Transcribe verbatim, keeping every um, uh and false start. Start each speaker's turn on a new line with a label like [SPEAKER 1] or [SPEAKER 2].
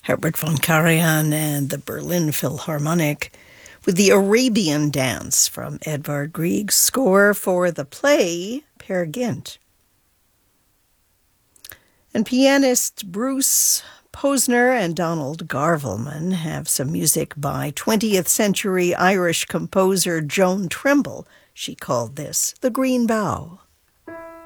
[SPEAKER 1] Herbert von Karajan and the Berlin Philharmonic with the Arabian Dance from Edvard Grieg's score for the play Peer Gynt. And pianist Bruce Posner and Donald Garvelman have some music by twentieth century Irish composer Joan Trimble. She called this The Green Bough.